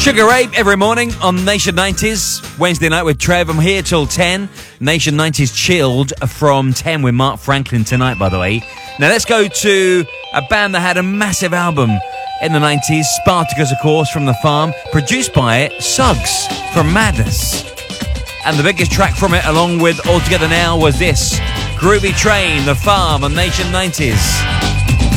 Sugar Ape every morning on Nation 90s. Wednesday night with Trev. I'm here till 10. Nation 90s Chilled from 10 with Mark Franklin tonight, by the way. Now let's go to a band that had a massive album in the 90s. Spartacus, of course, from The Farm. Produced by Suggs from Madness. And the biggest track from it, along with All Together Now, was this. Groovy Train, The Farm on Nation 90s.